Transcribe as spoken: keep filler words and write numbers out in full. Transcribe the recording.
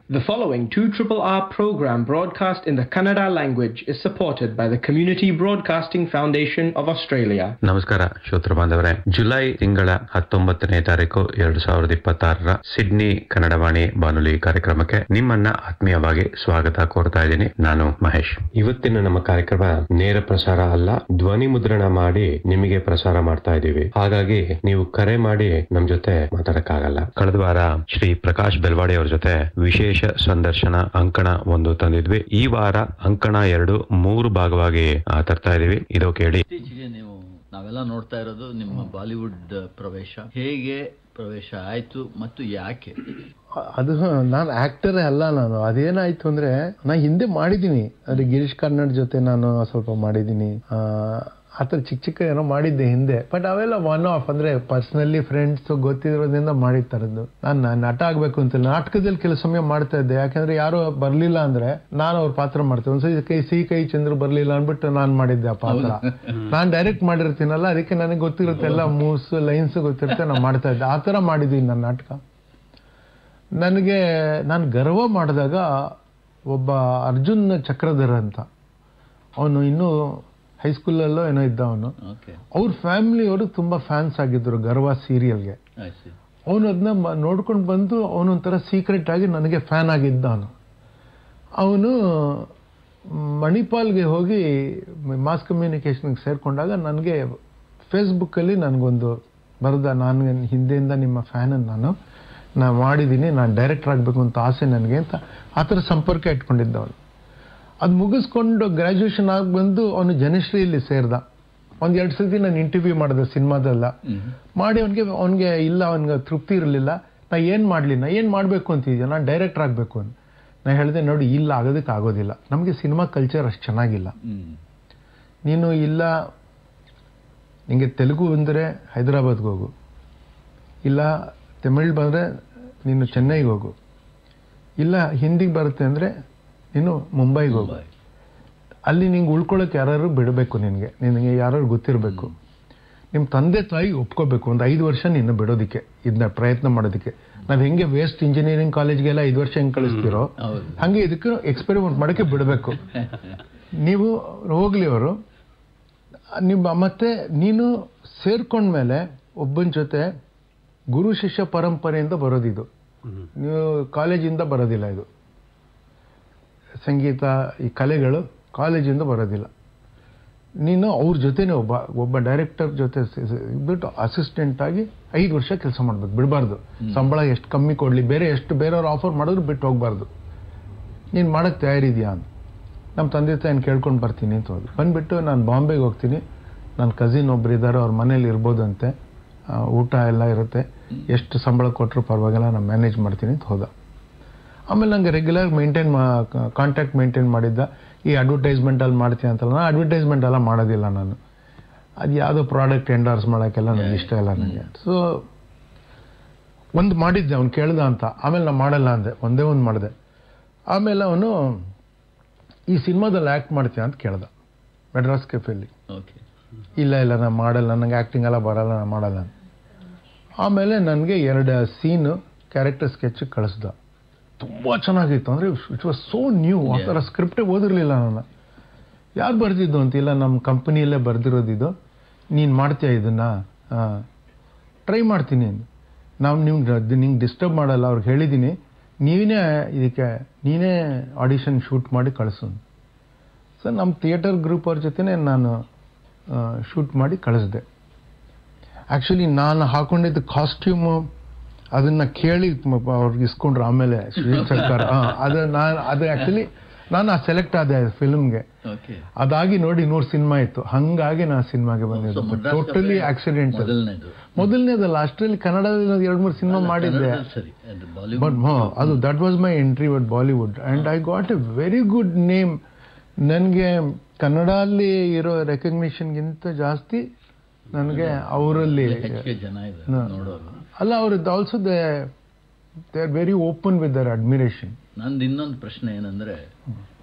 The following two R R R program broadcast in the Kannada language is supported by the Community Broadcasting Foundation of Australia. ನಮಸ್ಕಾರ ಶ್ರೋತೃ ಬಾಂಧವರೇ, July ತಿಂಗಳ ಹತ್ತೊಂಬತ್ತನೇ ತಾರೀಕು ಎರಡು ಸಾವಿರದ ಇಪ್ಪತ್ತಾರರ ಸಿಡ್ನಿ ಕನ್ನಡವಾಣಿ ಬಾನುಲಿ ಕಾರ್ಯಕ್ರಮಕ್ಕೆ ನಿಮ್ಮನ್ನ ಆತ್ಮೀಯವಾಗಿ ಸ್ವಾಗತ ಕೋರ್ತಾ ಇದ್ದೀನಿ. ನಾನು ಮಹೇಶ್. ಇವತ್ತಿನ ನಮ್ಮ ಕಾರ್ಯಕ್ರಮ ನೇರ ಪ್ರಸಾರ ಅಲ್ಲ, ಧ್ವನಿ ಮುದ್ರಣ ಮಾಡಿ ನಿಮಗೆ ಪ್ರಸಾರ ಮಾಡ್ತಾ ಇದ್ದೀವಿ. ಹಾಗಾಗಿ ನೀವು ಕರೆ ಮಾಡಿ ನಮ್ ಜೊತೆ ಮಾತಾಡಕ್ಕಾಗಲ್ಲ. ಕಳೆದ ವಾರ ಶ್ರೀ ಪ್ರಕಾಶ್ ಬೆಲ್ವಾಡಿ ಅವ್ರ ಜೊತೆ ವಿಶೇಷ ಸಂದರ್ಶನ ಅಂಕಣ ಒಂದು ತಂದಿದ್ವಿ. ಈ ವಾರ ಅಂಕಣ ಎರಡು ಮೂರು ಭಾಗವಾಗಿ ತರ್ತಾ ಇದೀವಿ. ಇದು ಕೇಳಿ. ಇತ್ತೀಚೆಗೆ ನೀವು ನಾವೆಲ್ಲ ನೋಡ್ತಾ ಇರೋದು ನಿಮ್ಮ ಬಾಲಿವುಡ್ ಪ್ರವೇಶ. ಹೇಗೆ ಪ್ರವೇಶ ಆಯ್ತು ಮತ್ತು ಯಾಕೆ? ಅದು ನಾನು ಆಕ್ಟರೇ ಅಲ್ಲ. ನಾನು ಅದೇನಾಯ್ತು ಅಂದ್ರೆ, ನಾ ಹಿಂದೆ ಮಾಡಿದ್ದೀನಿ, ಅಂದ್ರೆ ಗಿರೀಶ್ ಕಾರ್ನಾಡ್ ಜೊತೆ ನಾನು ಸ್ವಲ್ಪ ಮಾಡಿದ್ದೀನಿ, ಆತರ ಚಿಕ್ಕ ಚಿಕ್ಕ ಏನೋ ಮಾಡಿದ್ದೆ ಹಿಂದೆ. ಬಟ್ ಅವೆಲ್ಲ ಒನ್ ಆಫ್, ಅಂದ್ರೆ ಪರ್ಸನಲಿ ಫ್ರೆಂಡ್ಸ್ ಗೊತ್ತಿರೋದ್ರಿಂದ ಮಾಡಿತ್ತರದ್ದು. ನಾನು ನಟ ಆಗ್ಬೇಕು ಅಂತ ನಾಟಕದಲ್ಲಿ ಕೆಲವು ಸಮಯ ಮಾಡ್ತಾ ಇದ್ದೆ. ಯಾಕಂದ್ರೆ ಯಾರು ಬರ್ಲಿಲ್ಲ ಅಂದ್ರೆ ನಾನು ಅವ್ರ ಪಾತ್ರ ಮಾಡ್ತೇವೆ. ಒಂದ್ಸತಿ ಕೈ ಸಿ ಕೈ ಚಂದ್ರ ಬರ್ಲಿಲ್ಲ ಅನ್ಬಿಟ್ಟು ನಾನ್ ಮಾಡಿದ್ದೆ ಆ ಪಾತ್ರ. ನಾನ್ ಡೈರೆಕ್ಟ್ ಮಾಡಿರ್ತೀನಲ್ಲ, ಅದಕ್ಕೆ ನನಗೆ ಗೊತ್ತಿರುತ್ತೆ, ಎಲ್ಲ ಮೂವ್ಸ್ ಲೈನ್ಸ್ ಗೊತ್ತಿರುತ್ತೆ, ನಾನು ಮಾಡ್ತಾ ಇದ್ದೆ. ಆ ತರ ಮಾಡಿದ್ದೀನಿ ನನ್ನ ನಾಟಕ. ನನಗೆ ನಾನು ಗರ್ವ ಮಾಡಿದಾಗ ಒಬ್ಬ ಅರ್ಜುನ್ ಚಕ್ರಧರ್ ಅಂತ, ಅವನು ಇನ್ನೂ ಹೈಸ್ಕೂಲಲ್ಲೋ ಏನೋ ಇದ್ದ. ಅವನು ಅವ್ರ ಫ್ಯಾಮಿಲಿಯವರು ತುಂಬಾ ಫ್ಯಾನ್ಸ್ ಆಗಿದ್ರು ಗರ್ವ ಸೀರಿಯಲ್ಗೆ. ಅವನು ಅದನ್ನ ನೋಡ್ಕೊಂಡು ಬಂದು ಅವನೊಂಥರ ಸೀಕ್ರೆಟ್ ಆಗಿ ನನಗೆ ಫ್ಯಾನ್ ಆಗಿದ್ದ. ಅವನು ಅವನು ಮಣಿಪಾಲ್ಗೆ ಹೋಗಿ ಮಾಸ್ ಕಮ್ಯುನಿಕೇಶನ್ಗೆ ಸೇರ್ಕೊಂಡಾಗ ನನಗೆ ಫೇಸ್ಬುಕ್ಕಲ್ಲಿ ನನಗೊಂದು ಬರೆದ, ನಾನು ಹಿಂದೆಯಿಂದ ನಿಮ್ಮ ಫ್ಯಾನ್ ನಾನು ನಾ ಮಾಡಿದ್ದೀನಿ, ನಾನು ಡೈರೆಕ್ಟರ್ ಆಗಬೇಕು ಅಂತ ಆಸೆ ನನಗೆ ಅಂತ ಆ ಥರ ಸಂಪರ್ಕ ಇಟ್ಕೊಂಡಿದ್ದ ಅವನು. ಅದು ಮುಗಿಸ್ಕೊಂಡು ಗ್ರಾಜುಯೇಷನ್ ಆಗಿ ಬಂದು ಅವನು ಜನಶ್ರೀಯಲ್ಲಿ ಸೇರ್ದ. ಒಂದ್ ಎರಡು ಸತಿ ನಾನು ಇಂಟರ್ವ್ಯೂ ಮಾಡಿದೆ ಸಿನಿಮಾದೆಲ್ಲ ಮಾಡಿ. ಅವನಿಗೆ ಅವನಿಗೆ ಇಲ್ಲ, ಅವನಿಗೆ ತೃಪ್ತಿ ಇರಲಿಲ್ಲ. ನಾ ಏನ್ ಮಾಡ್ಲಿ, ನಾ ಏನ್ ಮಾಡ್ಬೇಕು ಅಂತಿದ್ಯಾ, ನಾನು ಡೈರೆಕ್ಟರ್ ಆಗ್ಬೇಕು ಅಂತ ನಾ ಹೇಳಿದೆ. ನೋಡಿ, ಇಲ್ಲ ಆಗೋದಕ್ಕೆ ಆಗೋದಿಲ್ಲ, ನಮಗೆ ಸಿನಿಮಾ ಕಲ್ಚರ್ ಅಷ್ಟು ಚೆನ್ನಾಗಿಲ್ಲ. ನೀನು ಇಲ್ಲ, ನಿಂಗೆ ತೆಲುಗು ಬಂದರೆ ಹೈದರಾಬಾದ್ಗೆ ಹೋಗು, ಇಲ್ಲ ತಮಿಳ್ ಬಂದರೆ ನೀನು ಚೆನ್ನೈಗೆ ಹೋಗು, ಇಲ್ಲ ಹಿಂದಿಗೆ ಬರುತ್ತೆ ಅಂದರೆ ನೀನು ಮುಂಬೈಗೆ ಹೋಗು. ಅಲ್ಲಿ ನಿಂಗೆ ಉಳ್ಕೊಳ್ಳೋಕೆ ಯಾರು ಬಿಡಬೇಕು, ನಿನಗೆ ನಿನಗೆ ಯಾರು ಗೊತ್ತಿರಬೇಕು, ನಿಮ್ಮ ತಂದೆ ತಾಯಿ ಒಪ್ಕೋಬೇಕು ಒಂದು ಐದು ವರ್ಷ ನಿನ್ನ ಬಿಡೋದಕ್ಕೆ, ಇದನ್ನ ಪ್ರಯತ್ನ ಮಾಡೋದಕ್ಕೆ. ನಾವು ಹೆಂಗೆ ವೇಸ್ಟ್ ಇಂಜಿನಿಯರಿಂಗ್ ಕಾಲೇಜ್ಗೆಲ್ಲ ಐದು ವರ್ಷ ಹೆಂಗೆ ಕಳಿಸ್ತಿರೋ ಹಂಗೆ ಇದಕ್ಕೆ ಎಕ್ಸ್ಪೆರಿಮೆಂಟ್ ಮಾಡೋಕ್ಕೆ ಬಿಡಬೇಕು. ನೀವು ಹೋಗ್ಲಿ ಅವರು ನಿಮ್ಮ, ಮತ್ತೆ ನೀನು ಸೇರ್ಕೊಂಡ್ಮೇಲೆ ಒಬ್ಬನ ಜೊತೆ ಗುರು ಶಿಷ್ಯ ಪರಂಪರೆಯಿಂದ ಬರೋದಿದು, ನೀವು ಕಾಲೇಜಿಂದ ಬರೋದಿಲ್ಲ. ಇದು ಸಂಗೀತ, ಈ ಕಲೆಗಳು ಕಾಲೇಜಿಂದ ಬರೋದಿಲ್ಲ. ನೀನು ಅವ್ರ ಜೊತೆನೇ ಒಬ್ಬ ಒಬ್ಬ ಡೈರೆಕ್ಟರ್ ಜೊತೆ ಬಿಟ್ಟು ಅಸಿಸ್ಟೆಂಟ್ ಆಗಿ ಐದು ವರ್ಷ ಕೆಲಸ ಮಾಡ್ಬೇಕು, ಬಿಡಬಾರ್ದು. ಸಂಬಳ ಎಷ್ಟು ಕಮ್ಮಿ ಕೊಡಲಿ, ಬೇರೆ ಎಷ್ಟು ಬೇರೆಯವ್ರು ಆಫರ್ ಮಾಡಿದ್ರು ಬಿಟ್ಟು ಹೋಗ್ಬಾರ್ದು. ನೀನು ಮಾಡೋಕ್ಕೆ ತಯಾರಿದೆಯಾ ಅಂತ ನಮ್ಮ ತಂದೆ ತಾಯಿನ ಕೇಳ್ಕೊಂಡು ಬರ್ತೀನಿ ಅಂತ ಹೋದ್ರು. ಬಂದುಬಿಟ್ಟು ನಾನು ಬಾಂಬೆಗೆ ಹೋಗ್ತೀನಿ, ನನ್ನ ಕಸಿನ್ ಒಬ್ರು ಇದ್ದಾರೆ, ಅವ್ರ ಮನೇಲಿ ಇರ್ಬೋದಂತೆ, ಊಟ ಎಲ್ಲ ಇರುತ್ತೆ, ಎಷ್ಟು ಸಂಬಳ ಕೊಟ್ಟರು ಪರವಾಗಿಲ್ಲ, ನಾನು ಮ್ಯಾನೇಜ್ ಮಾಡ್ತೀನಿ ಅಂತ ಹೋದ. ಆಮೇಲೆ ನಂಗೆ ರೆಗ್ಯುಲರ್ ಮೇಂಟೈನ್ ಕಾಂಟ್ಯಾಕ್ಟ್ ಮೇಂಟೈನ್ ಮಾಡಿದ್ದ. ಈ ಅಡ್ವರ್ಟೈಸ್ಮೆಂಟಲ್ಲಿ ಮಾಡ್ತೀನಿ ಅಂತಲ್ಲ, ನಾನು ಅಡ್ವರ್ಟೈಸ್ಮೆಂಟ್ ಎಲ್ಲ ಮಾಡೋದಿಲ್ಲ. ನಾನು ಅದು ಯಾವುದೋ ಪ್ರಾಡಕ್ಟ್ ಎಂಡರ್ಸ್ ಮಾಡೋಕ್ಕೆಲ್ಲ ನನಗೆ ಇಷ್ಟ ಇಲ್ಲ ನನಗೆ. ಸೊ ಒಂದು ಮಾಡಿದ್ದೆ, ಅವ್ನು ಕೇಳ್ದ ಅಂತ. ಆಮೇಲೆ ನಾನು ಮಾಡಲ್ಲ ಅಂದೆ, ಒಂದೇ ಒಂದು ಮಾಡಿದೆ. ಆಮೇಲೆ ಅವನು ಈ ಸಿನಿಮಾದಲ್ಲಿ ಆ್ಯಕ್ಟ್ ಮಾಡ್ತೀಯ ಅಂತ ಕೇಳ್ದ ಮೆಡ್ರಾಸ್ ಕೆಫೆಯಲ್ಲಿ. ಇಲ್ಲ ಇಲ್ಲ ನಾನು ಮಾಡಲ್ಲ, ನನಗೆ ಆ್ಯಕ್ಟಿಂಗ್ ಎಲ್ಲ ಬರಲ್ಲ, ನಾನು ಮಾಡಲ್ಲ. ಆಮೇಲೆ ನನಗೆ ಎರಡು ಸೀನು ಕ್ಯಾರೆಕ್ಟರ್ ಸ್ಕೆಚ್ ಕಳಿಸ್ದ. ತುಂಬ ಚೆನ್ನಾಗಿತ್ತು, ಅಂದರೆ ಇಟ್ ವಾಸ್ ಸೋ ನ್ಯೂ. ಆ ಥರ ಸ್ಕ್ರಿಪ್ಟೇ ಓದಿರಲಿಲ್ಲ ನಾನು. ಯಾರು ಬರೆದಿದ್ದು ಅಂತಿಲ್ಲ, ನಮ್ಮ ಕಂಪನಿಯಲ್ಲೇ ಬರೆದಿರೋದಿದ್ದು. ನೀನು ಮಾಡ್ತೀಯ ಇದನ್ನು? ಹಾಂ, ಟ್ರೈ ಮಾಡ್ತೀನಿ. ನಾವು ನಿಮ್ಗೆ ನಿಂಗೆ ಡಿಸ್ಟರ್ಬ್ ಮಾಡಲ್ಲ, ಅವ್ರಿಗೆ ಹೇಳಿದ್ದೀನಿ, ನೀನೇ ಇದಕ್ಕೆ ನೀನೇ ಆಡಿಷನ್ ಶೂಟ್ ಮಾಡಿ ಕಳಿಸು. ಸೊ ನಮ್ಮ ಥಿಯೇಟರ್ ಗ್ರೂಪ್ ಅವ್ರ ಜೊತೆನೇ ನಾನು ಶೂಟ್ ಮಾಡಿ ಕಳಿಸ್ದೆ. ಆ್ಯಕ್ಚುಲಿ ನಾನು ಹಾಕೊಂಡಿದ್ದ ಕಾಸ್ಟ್ಯೂಮು ಅದನ್ನ ಕೇಳಿ ಅವ್ರಿಗೆ ಇಸ್ಕೊಂಡ್ರು. ಆಮೇಲೆ ಶ್ರೀ ಸರ್ಕಾರ ಅದು ನಾನು ಅದು ಆ್ಯಕ್ಚುಲಿ ನಾನು ಸೆಲೆಕ್ಟ್ ಆದೆ ಫಿಲ್ಮ್ಗೆ. ಅದಾಗಿ ನೋಡಿ ನೂರು ಸಿನಿಮಾ ಇತ್ತು, ಹಂಗಾಗಿ ನಾನು ಸಿನಿಮಾಗೆ ಬಂದಿದ್ದು. Totally accident. ಮೊದಲನೇದಲ್ಲ, ಅಷ್ಟರಲ್ಲಿ ಕನ್ನಡದಲ್ಲಿ ಎರಡು ಮೂರು ಸಿನಿಮಾ ಮಾಡಿದ್ದೆ. ಬಟ್ ಅದು that was my entry with Bollywood and I got A very good name. ನನಗೆ ಕನ್ನಡಲ್ಲಿ ಇರೋ ರೆಕಗ್ನಿಷನ್ಗಿಂತ ಜಾಸ್ತಿ ನನಗೆ ಅವರಲ್ಲಿ ಅಲ್ಲ, ಅವ್ರದ್ದು also they they are very open with their admiration. ನಂದು ಇನ್ನೊಂದು ಪ್ರಶ್ನೆ ಏನಂದ್ರೆ,